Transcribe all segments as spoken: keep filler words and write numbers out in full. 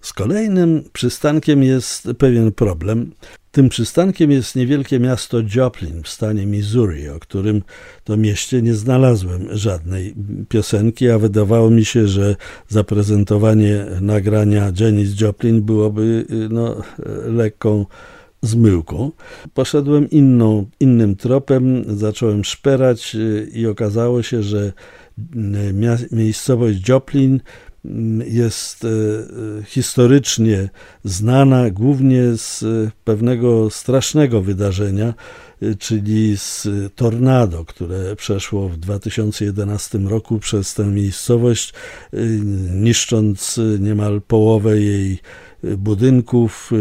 Z kolejnym przystankiem jest pewien problem. Tym przystankiem jest niewielkie miasto Joplin w stanie Missouri, o którym to mieście nie znalazłem żadnej piosenki, a wydawało mi się, że zaprezentowanie nagrania Janis Joplin byłoby no, lekką zmyłką. Poszedłem inną, innym tropem, zacząłem szperać i okazało się, że miejscowość Joplin jest historycznie znana głównie z pewnego strasznego wydarzenia, czyli z tornado, które przeszło w dwa tysiące jedenastym roku przez tę miejscowość, niszcząc niemal połowę jej budynków.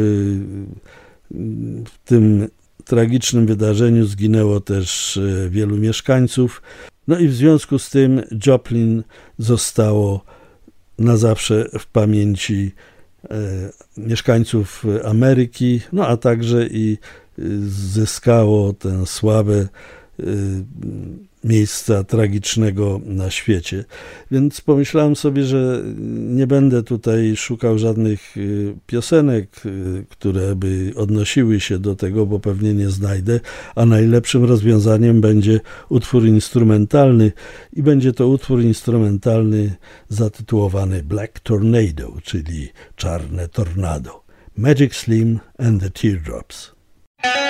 W tym tragicznym wydarzeniu zginęło też wielu mieszkańców. No i w związku z tym Joplin zostało na zawsze w pamięci e, mieszkańców Ameryki, no a także i zyskało tę sławę e, miejsca tragicznego na świecie. Więc pomyślałem sobie, że nie będę tutaj szukał żadnych piosenek, które by odnosiły się do tego, bo pewnie nie znajdę, a najlepszym rozwiązaniem będzie utwór instrumentalny i będzie to utwór instrumentalny zatytułowany Black Tornado, czyli Czarne Tornado. Magic Slim and the Teardrops.